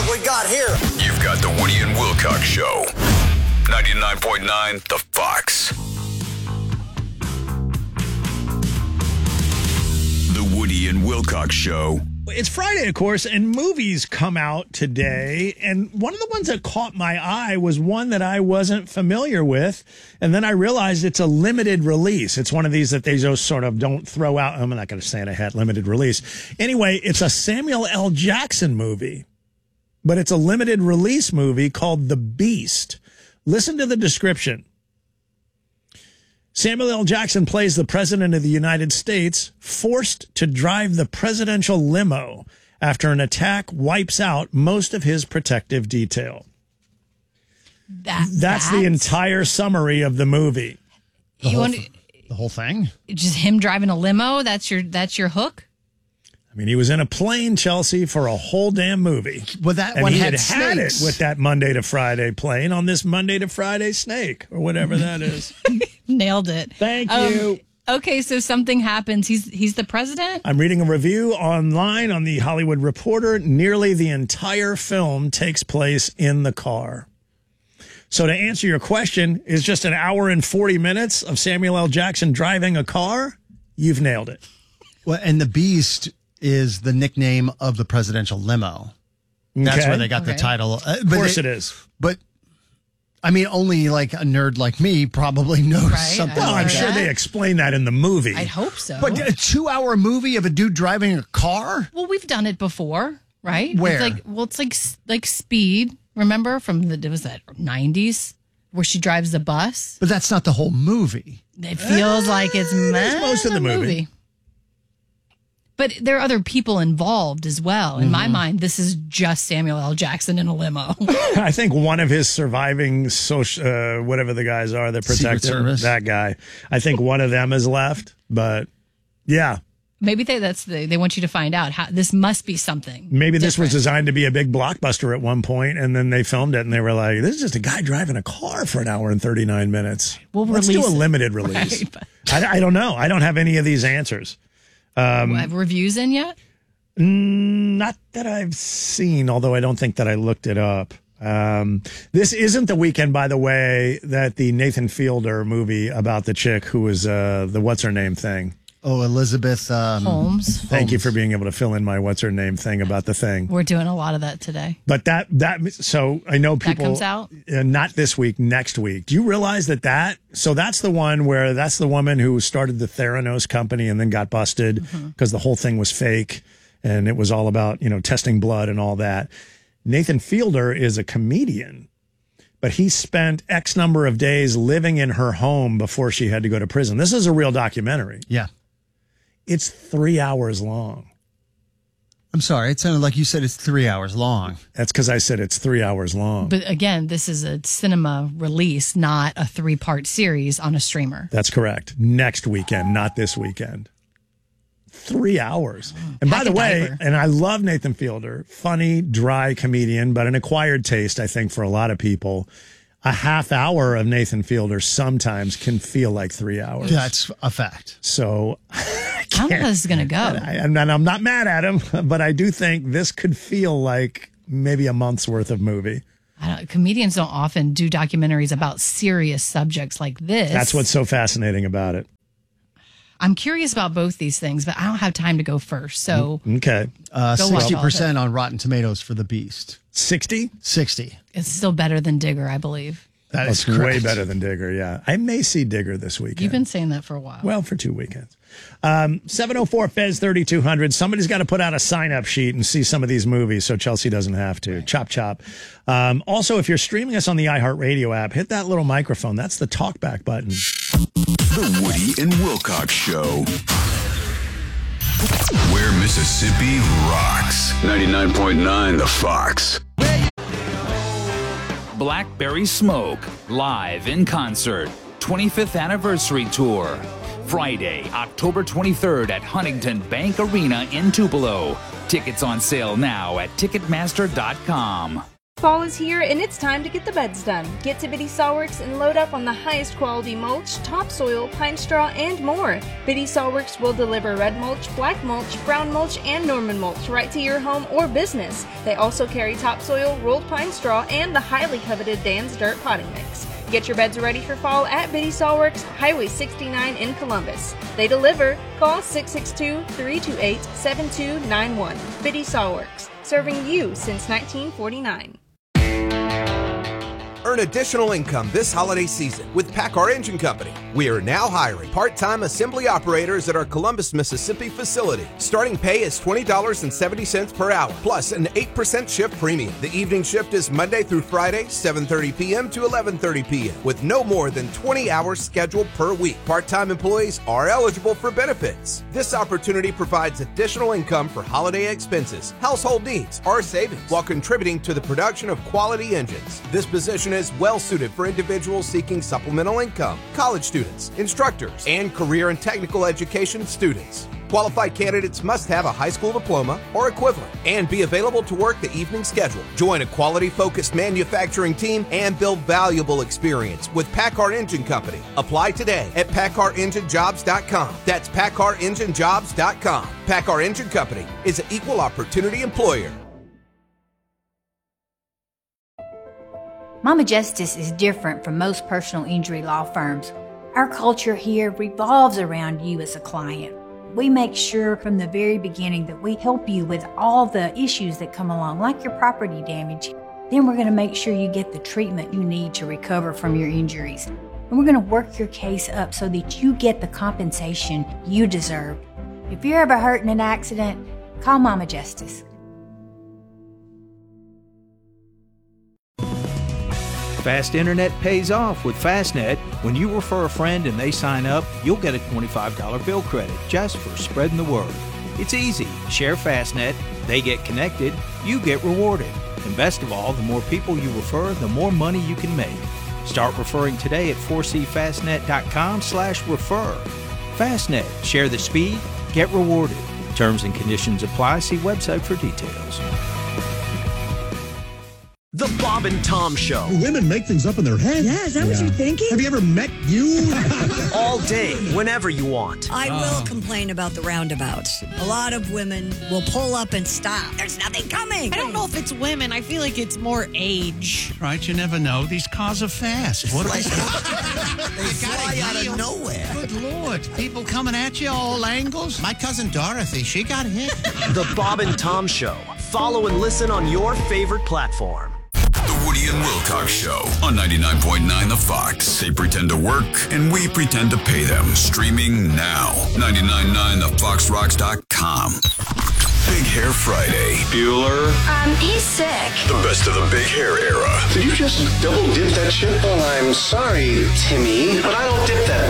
have we got here? You've got the Woody and Wilcox Show. 99.9 The Fox. The Woody and Wilcox Show. It's Friday, of course, and movies come out today. And one of the ones that caught my eye was one that I wasn't familiar with. And then I realized it's a limited release. It's one of these that they just sort of don't throw out. I'm not going to say it ahead, limited release. Anyway, it's a Samuel L. Jackson movie, but it's a limited release movie called The Beast. Listen to the description. Samuel L. Jackson plays the president of the United States, forced to drive the presidential limo after an attack wipes out most of his protective detail. That's the entire summary of the movie. The whole thing? Just him driving a limo? That's your hook? I mean, he was in a plane, Chelsea, for a whole damn movie. Well, that and one he had had it with that Monday to Friday plane on this Monday to Friday snake, or whatever that is. Nailed it. Thank you. Okay, so something happens. He's the president? I'm reading a review online on the Hollywood Reporter. Nearly the entire film takes place in the car. So to answer your question, is just an hour and 40 minutes of Samuel L. Jackson driving a car? You've nailed it. Well, and The Beast is the nickname of the presidential limo. That's where they got the title. Of course it is. But, I mean, only like a nerd like me probably knows something Well, like I'm sure they explain that in the movie. I'd hope so. But a 2-hour movie of a dude driving a car? Well, we've done it before, right? Where? It's like Speed. Remember from the 90s where she drives the bus? But that's not the whole movie. It feels like it's most of the movie. But there are other people involved as well. In my mind, this is just Samuel L. Jackson in a limo. I think one of his surviving social, whatever the guys are that protect him, that guy. I think one of them is left. But yeah, maybe they want you to find out how this must be something. Maybe this was designed to be a big blockbuster at one point, and then they filmed it, and they were like, "This is just a guy driving a car for an hour and 39 minutes." Let's do a limited release. Right, I don't know. I don't have any of these answers. Have reviews in yet? Not that I've seen, although I don't think that I looked it up. This isn't the weekend, by the way, that the Nathan Fielder movie about the chick who was the what's her name thing. Oh, Elizabeth Holmes. Thank you for being able to fill in my what's her name thing about the thing. We're doing a lot of that today. But so I know people. That comes out? Not this week, next week. Do you realize so that's the one where that's the woman who started the Theranos company and then got busted because the whole thing was fake and it was all about, testing blood and all that. Nathan Fielder is a comedian, but he spent X number of days living in her home before she had to go to prison. This is a real documentary. Yeah. It's 3 hours long. I'm sorry. It sounded like you said it's 3 hours long. That's because I said it's 3 hours long. But again, this is a cinema release, not a 3-part series on a streamer. That's correct. Next weekend, not this weekend. 3 hours. And by the way, and I love Nathan Fielder, funny, dry comedian, but an acquired taste, I think, for a lot of people. A half hour of Nathan Fielder sometimes can feel like 3 hours. That's a fact. So I don't know how this is going to go. And I'm not mad at him, but I do think this could feel like maybe a month's worth of movie. Comedians don't often do documentaries about serious subjects like this. That's what's so fascinating about it. I'm curious about both these things, but I don't have time to go first. So okay, 60% on Rotten Tomatoes for The Beast. 60? 60. It's still better than Digger, I believe. That's way better than Digger. Yeah, I may see Digger this weekend. You've been saying that for a while. Well, for 2 weekends. 704 Fez 3200. Somebody's got to put out a sign-up sheet and see some of these movies so Chelsea doesn't have to. Right. Chop, chop. Also, if you're streaming us on the iHeartRadio app, hit that little microphone. That's the talkback button. The Woody and Wilcox Show. Where Mississippi rocks. 99.9 The Fox. Blackberry Smoke, live in concert, 25th anniversary tour. Friday, October 23rd at Huntington Bank Arena in Tupelo. Tickets on sale now at Ticketmaster.com. Fall is here and it's time to get the beds done. Get to Biddy Sawworks and load up on the highest quality mulch, topsoil, pine straw, and more. Biddy Sawworks will deliver red mulch, black mulch, brown mulch, and Norman mulch right to your home or business. They also carry topsoil, rolled pine straw, and the highly coveted Dan's Dirt potting mix. Get your beds ready for fall at Biddy Sawworks, Highway 69 in Columbus. They deliver. Call 662-328-7291. Biddy Sawworks, serving you since 1949. Earn additional income this holiday season with PACCAR Engine Company. We are now hiring part-time assembly operators at our Columbus, Mississippi facility. Starting pay is $20.70 per hour, plus an 8% shift premium. The evening shift is Monday through Friday, 7:30 p.m. to 11:30 p.m., with no more than 20 hours scheduled per week. Part-time employees are eligible for benefits. This opportunity provides additional income for holiday expenses, household needs, or savings, while contributing to the production of quality engines. This position is well suited for individuals seeking supplemental income, college students, instructors, and career and technical education students. Qualified candidates must have a high school diploma or equivalent and be available to work the evening schedule. Join a quality-focused manufacturing team and build valuable experience with PACCAR Engine Company. Apply today at PACCAREngineJobs.com. That's PACCAREngineJobs.com. PACCAR Engine Company is an equal opportunity employer. Mama Justice is different from most personal injury law firms. Our culture here revolves around you as a client. We make sure from the very beginning that we help you with all the issues that come along, like your property damage. Then we're going to make sure you get the treatment you need to recover from your injuries. And we're going to work your case up so that you get the compensation you deserve. If you're ever hurt in an accident, call Mama Justice. Fast internet pays off with Fastnet. When you refer a friend and they sign up, you'll get a $25 bill credit just for spreading the word. It's easy. Share Fastnet, they get connected, you get rewarded. And best of all, the more people you refer, the more money you can make. Start referring today at 4cfastnet.com/refer. Fastnet. Share the speed, get rewarded. Terms and conditions apply. See website for details. The Bob and Tom Show. Women make things up in their head. Yeah, is that what you're thinking? Have you ever met you? All day, whenever you want. I will complain about the roundabouts. A lot of women will pull up and stop. There's nothing coming. I don't know if it's women. I feel like it's more age. Right, you never know. These cars are fast. What they fly out of nowhere. Good Lord. People coming at you all angles. My cousin Dorothy, she got hit. The Bob and Tom Show. Follow and listen on your favorite platform. The Woody and Wilcox Show on 99.9 The Fox. They pretend to work, and we pretend to pay them. Streaming now. 99.9thefoxrocks.com. Big Hair Friday. Bueller. He's sick. The best of the big hair era. Did you just double dip that shit? Well, I'm sorry, Timmy, but I don't dip that